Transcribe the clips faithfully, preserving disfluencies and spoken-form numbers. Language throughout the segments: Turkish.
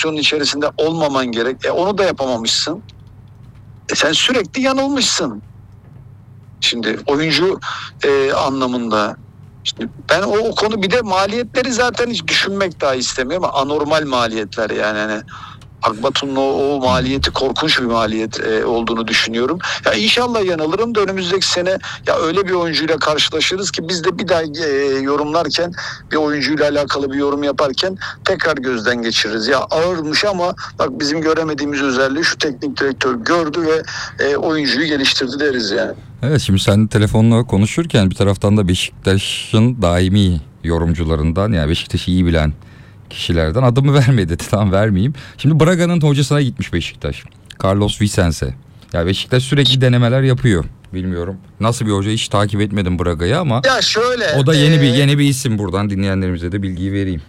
organizasyonun içerisinde olmaman gerek. E onu da yapamamışsın. E sen sürekli yanılmışsın. Şimdi oyuncu e, anlamında. Şimdi ben o, o konu bir de maliyetleri zaten hiç düşünmek daha istemiyorum. Anormal maliyetler yani. Hani Akbatun'un o, o maliyeti korkunç bir maliyet e, olduğunu düşünüyorum. Ya inşallah yanılırım da önümüzdeki sene ya öyle bir oyuncuyla karşılaşırız ki biz de bir daha e, yorumlarken bir oyuncuyla alakalı bir yorum yaparken tekrar gözden geçiririz. Ya ağırmış ama bak bizim göremediğimiz özelliği şu teknik direktör gördü ve e, oyuncuyu geliştirdi deriz yani. Evet, şimdi sen telefonla konuşurken bir taraftan da Beşiktaş'ın daimi yorumcularından, yani Beşiktaş'ı iyi bilen kişilerden, adımı verme dedi. Tamam, vermeyeyim. Şimdi Braga'nın hocasına gitmiş Beşiktaş. Carlos Vicente. Ya Beşiktaş sürekli denemeler yapıyor. Bilmiyorum nasıl bir hoca, hiç takip etmedim Braga'yı ama Ya şöyle, o da yeni e... bir yeni bir isim, buradan dinleyenlerimize de bilgiyi vereyim.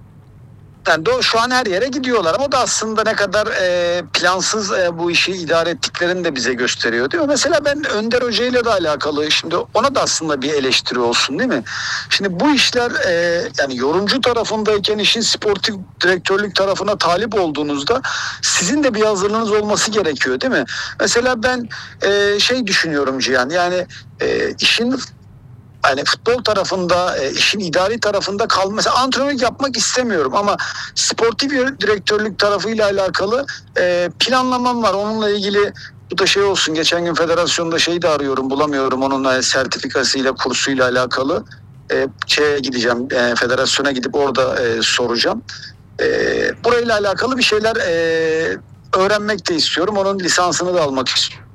Yani şu an her yere gidiyorlar ama o da aslında ne kadar e, plansız e, bu işi idare ettiklerini de bize gösteriyor, değil mi? Mesela ben Önder Hoca ile de alakalı, şimdi ona da aslında bir eleştiri olsun, değil mi? Şimdi bu işler e, yani yorumcu tarafındayken işin sportif direktörlük tarafına talip olduğunuzda sizin de bir hazırlığınız olması gerekiyor, değil mi? Mesela ben e, şey düşünüyorum Cihan, yani e, işin hani futbol tarafında, e, işin idari tarafında kalma. Mesela antrenörlük yapmak istemiyorum ama sportif direktörlük tarafıyla alakalı e, planlamam var. Onunla ilgili bu da şey olsun. Geçen gün federasyonda şeyi de arıyorum, bulamıyorum. Onunla sertifikasıyla, kursuyla alakalı e, şeye gideceğim. E, federasyona gidip orada e, soracağım. E, burayla alakalı bir şeyler e, öğrenmek de istiyorum. Onun lisansını da almak istiyorum.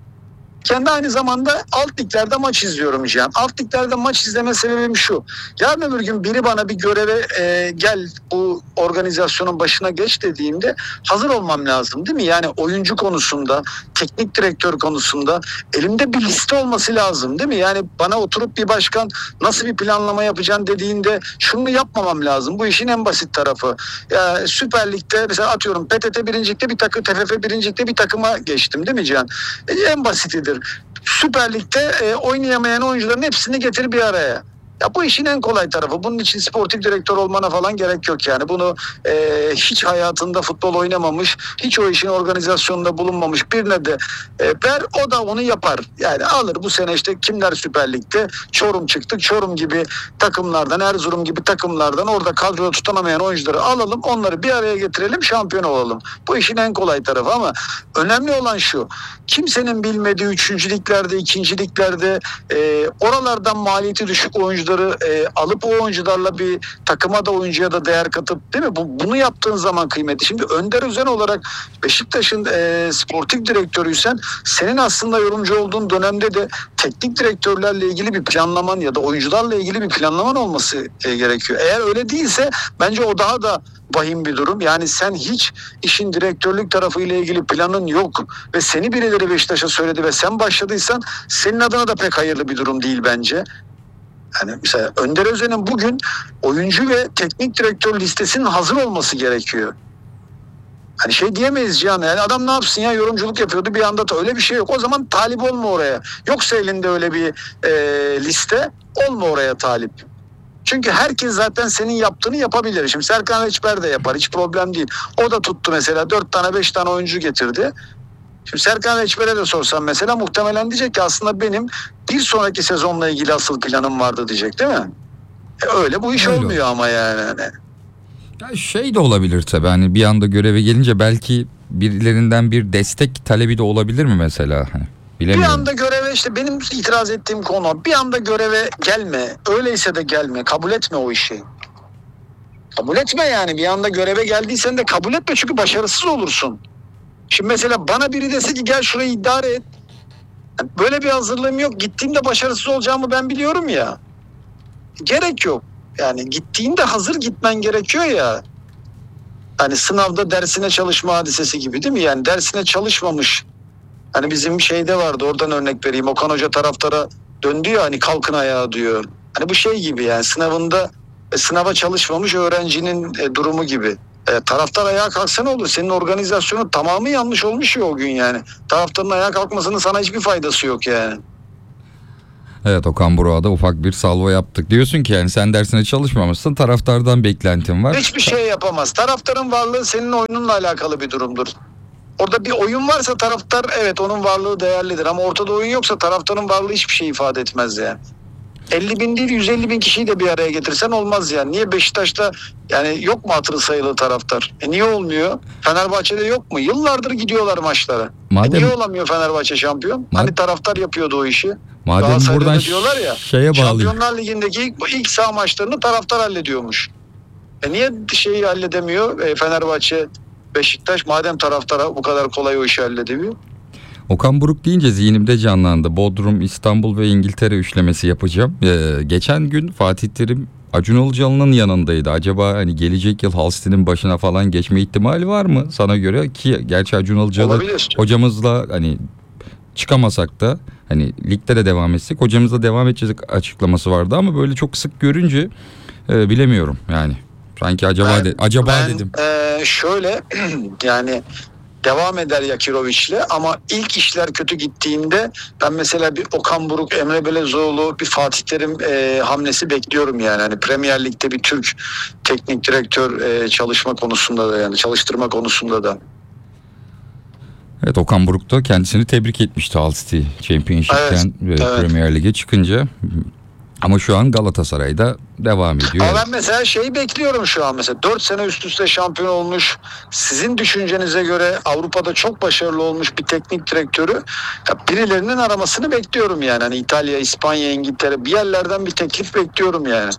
Kendi aynı zamanda alt liglerde maç izliyorum Cihan. Alt liglerde maç izleme sebebim şu. Yarın öbür gün biri bana bir göreve e, gel bu organizasyonun başına geç dediğimde hazır olmam lazım, değil mi? Yani oyuncu konusunda, teknik direktör konusunda elimde bir liste olması lazım, değil mi? Yani bana oturup bir başkan nasıl bir planlama yapacaksın dediğinde şunu yapmamam lazım. Bu işin en basit tarafı. Ya, Süper Lig'de mesela atıyorum P T T birincilikte bir takım, T F F birincilikte bir takıma geçtim, değil mi Cihan? E, en basitidir. Süper Lig'de e, oynayamayan oyuncuların hepsini getir bir araya. Ya bu işin en kolay tarafı. Bunun için sportif direktör olmana falan gerek yok yani. Bunu e, hiç hayatında futbol oynamamış, hiç o işin organizasyonunda bulunmamış birine de e, ver, o da onu yapar. Yani alır bu sene işte kimler Süper Lig'de? Çorum çıktık. Çorum gibi takımlardan, Erzurum gibi takımlardan orada kadroda tutunamayan oyuncuları alalım. Onları bir araya getirelim, şampiyon olalım. Bu işin en kolay tarafı ama önemli olan şu. Kimsenin bilmediği üçüncü liglerde, ikinci liglerde e, oralardan maliyeti düşük oyuncu e, alıp o oyuncularla bir takıma da oyuncuya da değer katıp, değil mi? Bu, bunu yaptığın zaman kıymetli. Şimdi Önder Özen olarak Beşiktaş'ın e, sportif direktörüysen senin aslında yorumcu olduğun dönemde de teknik direktörlerle ilgili bir planlaman ya da oyuncularla ilgili bir planlaman olması e, gerekiyor. Eğer öyle değilse bence o daha da vahim bir durum. Yani sen hiç işin direktörlük tarafıyla ilgili planın yok ve seni birileri Beşiktaş'a söyledi ve sen başladıysan senin adına da pek hayırlı bir durum değil bence. Yani mesela Önder Özen'in bugün oyuncu ve teknik direktör listesinin hazır olması gerekiyor. Hani şey diyemeyiz Cihan, yani adam ne yapsın ya, yorumculuk yapıyordu bir anda da, öyle bir şey yok. O zaman talip olma oraya. Yoksa elinde öyle bir e, liste, olma oraya talip. Çünkü herkes zaten senin yaptığını yapabilir. Şimdi Serkan Reçber de yapar, hiç problem değil. O da tuttu mesela dört tane beş tane oyuncu getirdi. Şimdi Serkan Reçber'e de sorsam mesela muhtemelen diyecek ki aslında benim bir sonraki sezonla ilgili asıl planım vardı diyecek, değil mi? E öyle bu iş Öyle olmuyor olur. ama yani. Ya şey de olabilir tabii, hani bir anda göreve gelince belki birilerinden bir destek talebi de olabilir mi mesela? Hani Bir bilemiyorum. anda göreve, işte benim itiraz ettiğim konu, bir anda göreve gelme. Öyleyse de gelme. Kabul etme o işi. Kabul etme yani. Bir anda göreve geldiysen de kabul etme, çünkü başarısız olursun. Şimdi mesela bana biri dese ki gel şurayı idare et. Yani böyle bir hazırlığım yok. Gittiğimde başarısız olacağımı ben biliyorum ya. Gerek yok. Yani gittiğinde hazır gitmen gerekiyor ya. Hani sınavda dersine çalışma hadisesi gibi, değil mi? Yani dersine çalışmamış. Hani bizim şeyde vardı, oradan örnek vereyim. Okan Hoca taraftara döndü ya, hani kalkın ayağa diyor. Hani bu şey gibi yani, sınavında e, sınava çalışmamış öğrencinin e, durumu gibi. E, taraftar ayağa kalksa ne olur? Senin organizasyonun tamamı yanlış olmuş ya o gün yani. Taraftarın ayağa kalkmasının sana hiçbir faydası yok yani. Evet, Okan Buruk'a da ufak bir salvo yaptık. Diyorsun ki yani sen dersine çalışmamışsın, taraftardan beklentin var. Hiçbir şey yapamaz. Taraftarın varlığı senin oyununla alakalı bir durumdur. Orada bir oyun varsa taraftar, evet, onun varlığı değerlidir. Ama ortada oyun yoksa taraftarın varlığı hiçbir şey ifade etmez yani. elli bin değil yüz elli bin kişiyi de bir araya getirsen olmaz yani. Niye Beşiktaş'ta yani yok mu hatırı sayılı taraftar? E niye olmuyor? Fenerbahçe'de yok mu? Yıllardır gidiyorlar maçlara. Madem, e niye olamıyor Fenerbahçe şampiyon? Mad- hani taraftar yapıyordu o işi. Madem Galatasaray'da buradan da diyorlar ya, şeye bağlayayım. Şampiyonlar Ligi'ndeki ilk, ilk saha maçlarını taraftar hallediyormuş. E niye şeyi halledemiyor e, Fenerbahçe, Beşiktaş, madem taraftara bu kadar kolay o işi halledemiyor? Okan Buruk deyince zihnimde canlandı. Bodrum, İstanbul ve İngiltere üçlemesi yapacağım. Ee, geçen gün Fatih Terim Acun Ilıcalı'nın yanındaydı. Acaba hani gelecek yıl Hull City'nin başına falan geçme ihtimali var mı sana göre? Ki gerçi Acun Ilıcalı Olabilir. hocamızla hani çıkamasak da hani ligde de devam etsek hocamızla devam edeceğiz açıklaması vardı ama böyle çok sık görünce e, bilemiyorum yani. Sanki acaba Ben, de, acaba ben, dedim. E, şöyle yani devam eder Yakirovic'le ama ilk işler kötü gittiğinde ben mesela bir Okan Buruk, Emre Belezoğlu, bir Fatih Terim e, hamlesi bekliyorum yani. Hani Premier Lig'de bir Türk teknik direktör e, çalışma konusunda da, yani çalıştırma konusunda da. Evet, Okan Buruk da kendisini tebrik etmişti Hull City Championship'ten Evet, evet. Premier Lig'e çıkınca. Ama şu an Galatasaray'da devam ediyor. Ama ben mesela şeyi bekliyorum şu an mesela. dört sene üst üste şampiyon olmuş, sizin düşüncenize göre Avrupa'da çok başarılı olmuş bir teknik direktörü ya birilerinin aramasını bekliyorum yani. Hani İtalya, İspanya, İngiltere, bir yerlerden bir teklif bekliyorum yani.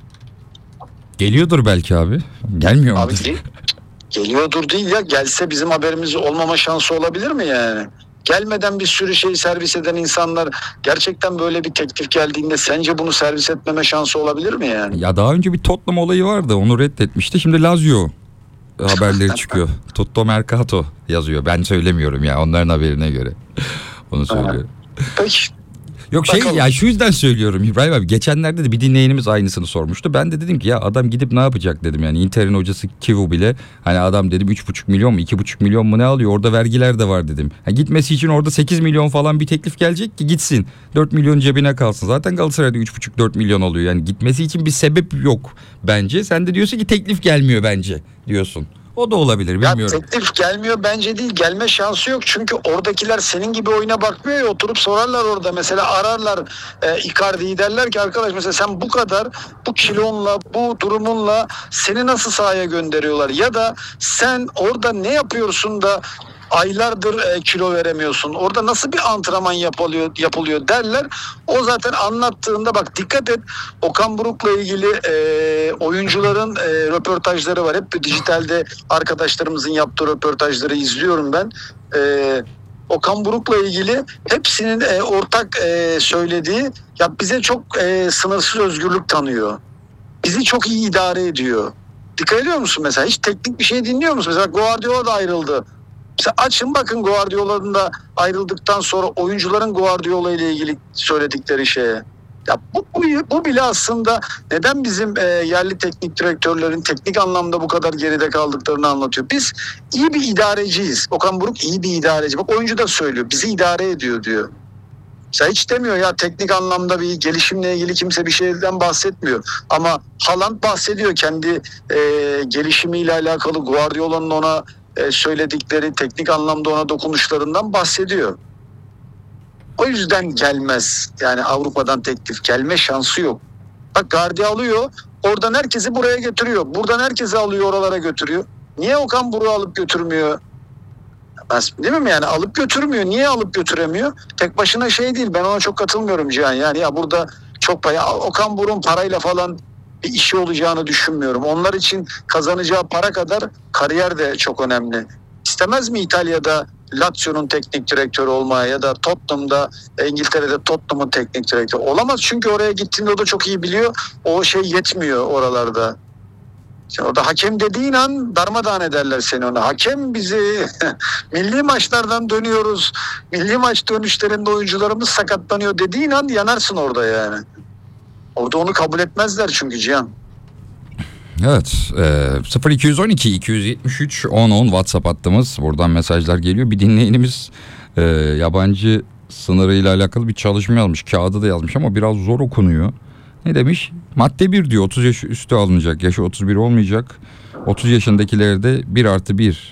Geliyordur belki abi. Gelmiyor mu? Abi gel- geliyordur değil ya, gelse bizim haberimiz olmama şansı olabilir mi yani? Gelmeden bir sürü şey servis eden insanlar gerçekten böyle bir teklif geldiğinde sence bunu servis etmeme şansı olabilir mi yani? Ya daha önce bir Tottenham olayı vardı. Onu reddetmişti. Şimdi Lazio haberleri çıkıyor. Tutto Mercato yazıyor. Ben söylemiyorum ya. Onların haberine göre. Onu söylüyorum. Peki. Yok şey Bakalım. ya, şu yüzden söylüyorum İbrahim abi. Geçenlerde de bir dinleyenimiz aynısını sormuştu. Ben de dedim ki ya adam gidip ne yapacak dedim. Yani Inter'in hocası Kivu bile hani adam dedim üç buçuk milyon mu iki buçuk milyon mu ne alıyor? Orada vergiler de var dedim. Ha, gitmesi için orada sekiz milyon falan bir teklif gelecek ki gitsin. dört milyon cebine kalsın. Zaten Galatasaray'da üç buçuk dört milyon alıyor. Yani gitmesi için bir sebep yok bence. Sen de diyorsun ki teklif gelmiyor bence diyorsun. O da olabilir, Ya bilmiyorum. teklif gelmiyor bence değil, gelme şansı yok çünkü oradakiler senin gibi oyuna bakmıyor ya, oturup sorarlar orada mesela, ararlar e, Icardi'yi, derler ki arkadaş mesela sen bu kadar bu kilonla bu durumunla seni nasıl sahaya gönderiyorlar ya da sen orada ne yapıyorsun da aylardır e, kilo veremiyorsun. Orada nasıl bir antrenman yapılıyor yapılıyor derler. O zaten anlattığında bak dikkat et, Okan Buruk'la ilgili e, oyuncuların e, röportajları var. Hep dijitalde arkadaşlarımızın yaptığı röportajları izliyorum ben. E, Okan Buruk'la ilgili hepsinin e, ortak e, söylediği, ya bize çok e, sınırsız özgürlük tanıyor. Bizi çok iyi idare ediyor. Dikkat ediyor musun mesela? Hiç teknik bir şey dinliyor musun? Mesela Guardiola da ayrıldı. Mesela açın bakın Guardiola'nın da ayrıldıktan sonra oyuncuların Guardiola ile ilgili söyledikleri şeye. Ya bu, bu, bu bile aslında neden bizim e, yerli teknik direktörlerin teknik anlamda bu kadar geride kaldıklarını anlatıyor. Biz iyi bir idareciyiz. Okan Buruk iyi bir idareci. Bak oyuncu da söylüyor. Bizi idare ediyor diyor. Mesela hiç demiyor ya teknik anlamda bir gelişimle ilgili kimse bir şeyden bahsetmiyor. Ama Haaland bahsediyor kendi e, gelişimiyle alakalı, Guardiola'nın ona e, söyledikleri teknik anlamda ona dokunuşlarından bahsediyor. O yüzden gelmez. Yani Avrupa'dan teklif gelme şansı yok. Bak Gardi alıyor. Oradan herkesi buraya getiriyor. Buradan herkesi alıyor, oralara götürüyor. Niye Okan Buruk'u alıp götürmüyor? Değil mi yani, alıp götürmüyor. Niye alıp götüremiyor? Tek başına şey değil. Ben ona çok katılmıyorum Cihan. Yani ya burada çok para, Okan Buruk'un parayla falan bir işi olacağını düşünmüyorum. Onlar için kazanacağı para kadar kariyer de çok önemli. İstemez mi İtalya'da Lazio'nun teknik direktörü olmaya ya da Tottenham'da, İngiltere'de Tottenham'ın teknik direktörü? Olamaz çünkü oraya gittiğinde o da çok iyi biliyor. O şey yetmiyor oralarda. Şimdi orada hakem dediğin an darmadağın ederler seni ona. Hakem bizi milli maçlardan dönüyoruz. Milli maç dönüşlerinde oyuncularımız sakatlanıyor dediğin an yanarsın orada yani. Orada onu kabul etmezler çünkü Cihan. Evet, e, sıfır iki on iki iki yetmiş üç on on WhatsApp hattımız. Buradan mesajlar geliyor. Bir dinleyenimiz e, yabancı sınırıyla alakalı bir çalışma yazmış. Kağıda da yazmış ama biraz zor okunuyor. Ne demiş? Madde bir diyor, otuz yaş üstü alınacak. Yaşı otuz bir olmayacak. otuz yaşındakilerde bir artı bir